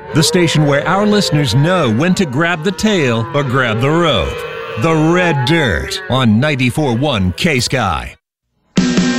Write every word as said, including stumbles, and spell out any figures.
The station where our listeners know when to grab the tail or grab the rope. The Red Dirt on ninety-four point one K-Sky.